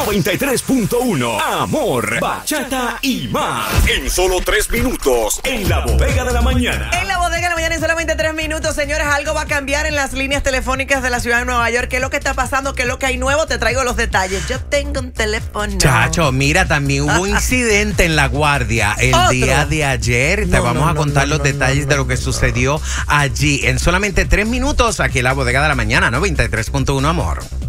93.1. Amor, bachata y más. En solo 3 minutos. En la bodega de la mañana. En la bodega de la mañana en solamente 3 minutos, señores, algo va a cambiar en las líneas telefónicas de la ciudad de Nueva York. ¿Qué es lo que está pasando? ¿Qué es lo que hay nuevo? Te traigo los detalles. Yo tengo un teléfono. Chacho, mira, también hubo un incidente en La Guardia el día de ayer. Te vamos a contar los detalles de lo que sucedió allí en solamente 3 minutos aquí en la bodega de la mañana, 93.1 Amor.